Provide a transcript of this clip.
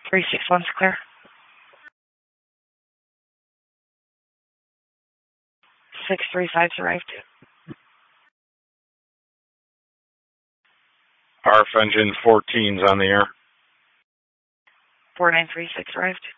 361's clear. 635's arrived. RF engine 14's on the air. 4936 arrived.